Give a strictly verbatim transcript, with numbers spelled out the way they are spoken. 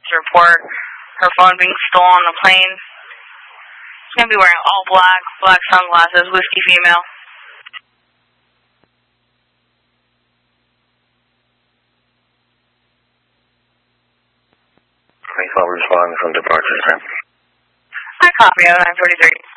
to report her phone being stolen on the plane. She's going to be wearing all black, black sunglasses, whiskey female. twenty-four responding from departure, sir. I copy, oh nine forty-three.